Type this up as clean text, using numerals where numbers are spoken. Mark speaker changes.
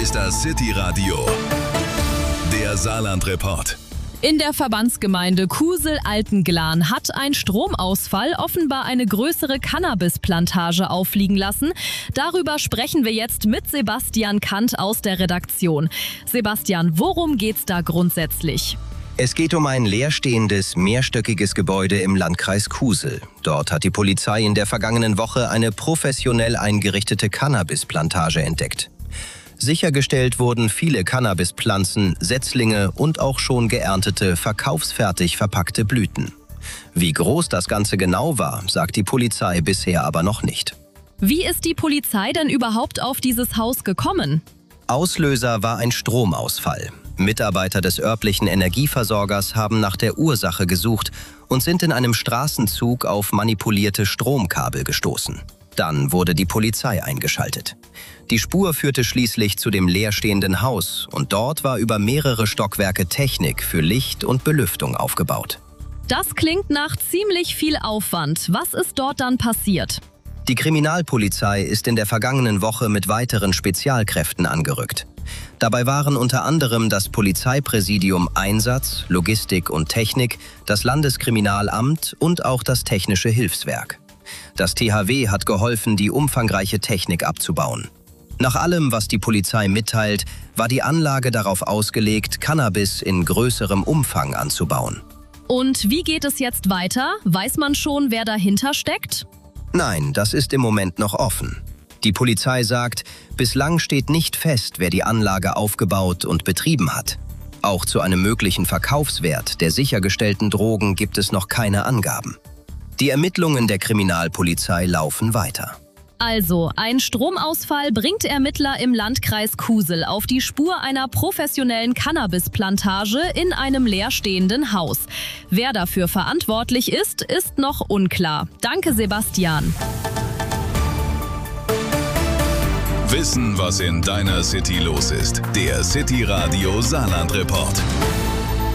Speaker 1: ist das City Radio, der Saarland-Report.
Speaker 2: In der Verbandsgemeinde Kusel-Altenglan hat ein Stromausfall offenbar eine größere Cannabisplantage auffliegen lassen. Darüber sprechen wir jetzt mit Sebastian Kant aus der Redaktion. Sebastian, worum geht's da grundsätzlich?
Speaker 3: Es geht um ein leerstehendes, mehrstöckiges Gebäude im Landkreis Kusel. Dort hat die Polizei in der vergangenen Woche eine professionell eingerichtete Cannabisplantage entdeckt. Sichergestellt wurden viele Cannabispflanzen, Setzlinge und auch schon geerntete, verkaufsfertig verpackte Blüten. Wie groß das Ganze genau war, sagt die Polizei bisher aber noch nicht.
Speaker 2: Wie ist die Polizei denn überhaupt auf dieses Haus gekommen?
Speaker 3: Auslöser war ein Stromausfall. Mitarbeiter des örtlichen Energieversorgers haben nach der Ursache gesucht und sind in einem Straßenzug auf manipulierte Stromkabel gestoßen. Dann wurde die Polizei eingeschaltet. Die Spur führte schließlich zu dem leerstehenden Haus und dort war über mehrere Stockwerke Technik für Licht und Belüftung aufgebaut.
Speaker 2: Das klingt nach ziemlich viel Aufwand. Was ist dort dann passiert?
Speaker 3: Die Kriminalpolizei ist in der vergangenen Woche mit weiteren Spezialkräften angerückt. Dabei waren unter anderem das Polizeipräsidium Einsatz, Logistik und Technik, das Landeskriminalamt und auch das Technische Hilfswerk. Das THW hat geholfen, die umfangreiche Technik abzubauen. Nach allem, was die Polizei mitteilt, war die Anlage darauf ausgelegt, Cannabis in größerem Umfang anzubauen.
Speaker 2: Und wie geht es jetzt weiter? Weiß man schon, wer dahinter steckt?
Speaker 3: Nein, das ist im Moment noch offen. Die Polizei sagt, bislang steht nicht fest, wer die Anlage aufgebaut und betrieben hat. Auch zu einem möglichen Verkaufswert der sichergestellten Drogen gibt es noch keine Angaben. Die Ermittlungen der Kriminalpolizei laufen weiter.
Speaker 2: Also, ein Stromausfall bringt Ermittler im Landkreis Kusel auf die Spur einer professionellen Cannabisplantage in einem leerstehenden Haus. Wer dafür verantwortlich ist, ist noch unklar. Danke, Sebastian.
Speaker 1: Wissen, was in deiner City los ist. Der City Radio Saarland-Report.